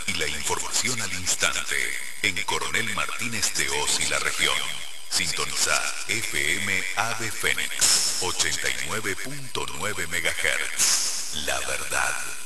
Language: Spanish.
y la información al instante en Coronel Martínez de Oz y la región. Sintoniza FM Ave Fénix 89.9 MHz. La verdad.